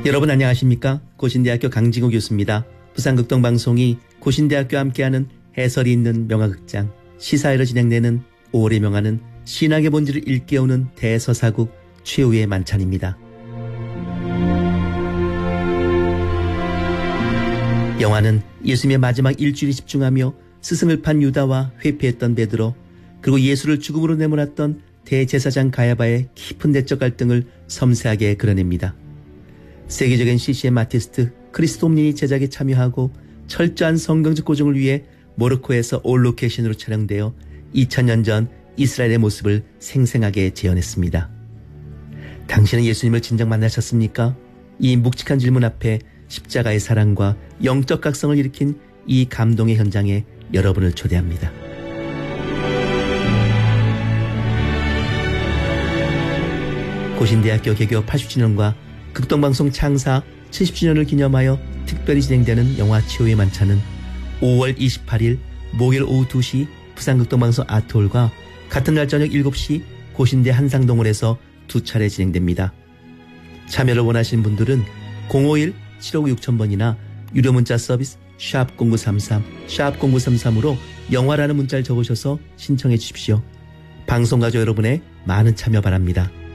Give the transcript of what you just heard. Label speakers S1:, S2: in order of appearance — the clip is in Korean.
S1: 여러분 안녕하십니까? 고신대학교 강진구 교수입니다. 부산극동방송이 고신대학교와 함께하는 해설이 있는 명화극장 시사회로 진행되는 5월의 명화는 신학의 본질을 일깨우는 대서사국 최후의 만찬입니다. 영화는 예수님의 마지막 일주일에 집중하며 스승을 판 유다와 회피했던 베드로, 그리고 예수를 죽음으로 내몰았던 대제사장 가야바의 깊은 내적 갈등을 섬세하게 그려냅니다. 세계적인 CCM 아티스트 크리스톰린이 제작에 참여하고 철저한 성경적 고증을 위해 모로코에서 올 로케이션으로 촬영되어 2000년 전 이스라엘의 모습을 생생하게 재현했습니다. 당신은 예수님을 진정 만나셨습니까? 이 묵직한 질문 앞에 십자가의 사랑과 영적 각성을 일으킨 이 감동의 현장에 여러분을 초대합니다. 고신대학교 개교 80주년과 극동방송 창사 70주년을 기념하여 특별히 진행되는 영화 최후의 만찬은 5월 28일 목요일 오후 2시 부산극동방송 아트홀과 같은 날 저녁 7시 고신대 한상동홀에서 두 차례 진행됩니다. 참여를 원하시는 분들은 051-759-6000번이나 유료 문자 서비스 샵0933 샵0933으로 영화라는 문자를 적으셔서 신청해 주십시오. 방송가족 여러분의 많은 참여 바랍니다.